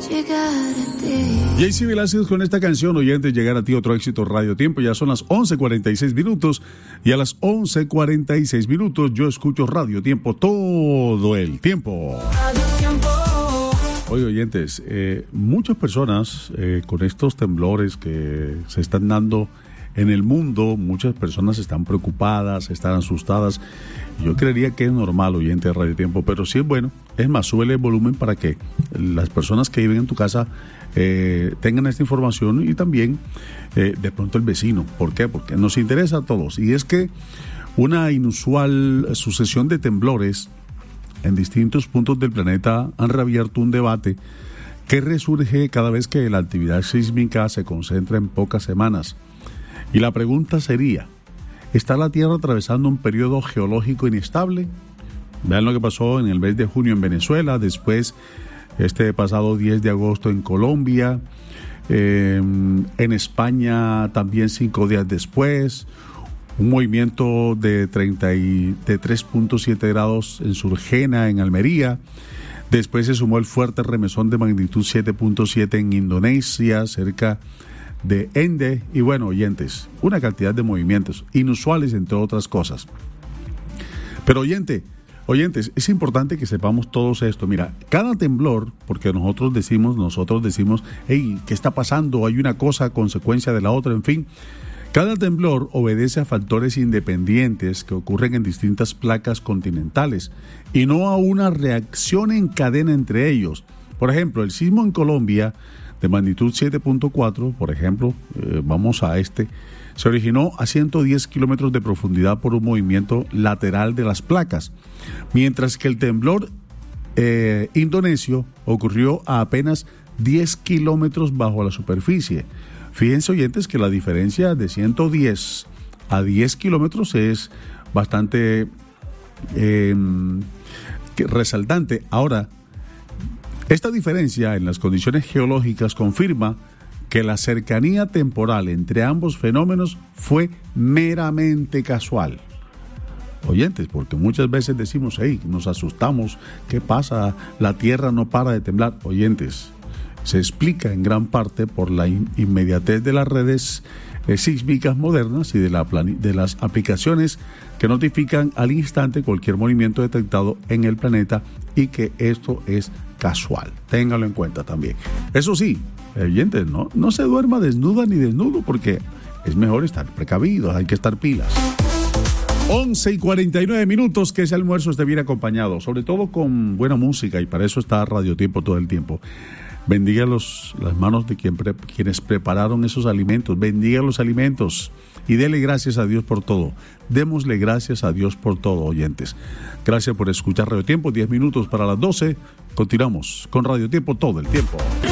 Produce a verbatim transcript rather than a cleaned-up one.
llegar a ti. Jaycee Velázquez con esta canción, oyentes, llegar a ti, otro éxito Radio Tiempo. Ya son las once cuarenta y seis minutos y a las once cuarenta y seis minutos yo escucho Radio Tiempo todo el tiempo. Radio Tiempo. Oye, oyentes, eh, muchas personas eh, con estos temblores que se están dando en el mundo, muchas personas están preocupadas, están asustadas. Yo creería que es normal, oyente de Radio Tiempo, pero sí es bueno. Es más, súbele el volumen para que las personas que viven en tu casa eh, tengan esta información y también eh, de pronto el vecino. ¿Por qué? Porque nos interesa a todos. Y es que una inusual sucesión de temblores en distintos puntos del planeta han reabierto un debate que resurge cada vez que la actividad sísmica se concentra en pocas semanas. Y la pregunta sería, ¿está la Tierra atravesando un periodo geológico inestable? Vean lo que pasó en el mes de junio en Venezuela, después este pasado diez de agosto en Colombia, eh, en España también cinco días después, un movimiento de, treinta y, de tres punto siete grados en Surgena, en Almería. Después se sumó el fuerte remesón de magnitud siete punto siete en Indonesia, cerca de Ende. Y bueno, oyentes, una cantidad de movimientos inusuales, entre otras cosas. Pero oyente, oyentes, es importante que sepamos todos esto. Mira, cada temblor, porque nosotros decimos, nosotros decimos, hey, ¿qué está pasando? Hay una cosa a consecuencia de la otra, en fin. Cada temblor obedece a factores independientes que ocurren en distintas placas continentales y no a una reacción en cadena entre ellos. Por ejemplo, el sismo en Colombia de magnitud siete punto cuatro, por ejemplo, eh, vamos a este, se originó a ciento diez kilómetros de profundidad por un movimiento lateral de las placas, mientras que el temblor eh, indonesio ocurrió a apenas diez kilómetros bajo la superficie. Fíjense, oyentes, que la diferencia de ciento diez a diez kilómetros es bastante eh, resaltante. Ahora, esta diferencia en las condiciones geológicas confirma que la cercanía temporal entre ambos fenómenos fue meramente casual. Oyentes, porque muchas veces decimos, hey, nos asustamos, ¿qué pasa? La Tierra no para de temblar. Oyentes, se explica en gran parte por la in- inmediatez de las redes eh, sísmicas modernas y de, la plani- de las aplicaciones que notifican al instante cualquier movimiento detectado en el planeta y que esto es casual. Téngalo en cuenta también. Eso sí, oyentes, no, no se duerma desnuda ni desnudo porque es mejor estar precavidos, hay que estar pilas. once y cuarenta y nueve minutos, que ese almuerzo esté bien acompañado, sobre todo con buena música, y para eso está Radio Tiempo todo el tiempo. Bendiga los, las manos de quien pre, quienes prepararon esos alimentos, bendiga los alimentos y dele gracias a Dios por todo. Démosle gracias a Dios por todo, oyentes. Gracias por escuchar Radio Tiempo, diez minutos para las doce. Continuamos con Radio Tiempo todo el tiempo.